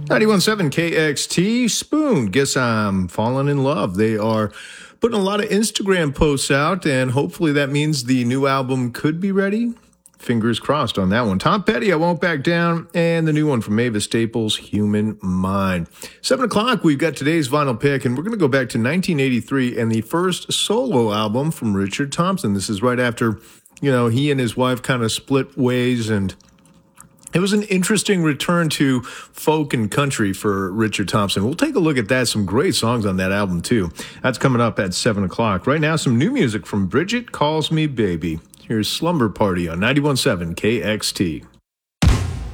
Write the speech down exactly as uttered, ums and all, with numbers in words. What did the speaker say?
ninety-one point seven K X T, Spoon, Guess I'm Falling in Love. They are putting a lot of Instagram posts out, and hopefully that means the new album could be ready. Fingers crossed on that one. Tom Petty, I Won't Back Down, and the new one from Mavis Staples, Human Mind. Seven o'clock, we've got today's vinyl pick, and we're going to go back to nineteen eighty-three and the first solo album from Richard Thompson. This is right after, you know, he and his wife kind of split ways, and it was an interesting return to folk and country for Richard Thompson. We'll take a look at that. Some great songs on that album, too. That's coming up at seven o'clock. Right now, some new music from Bridget Calls Me Baby. Here's Slumber Party on ninety-one point seven K X T.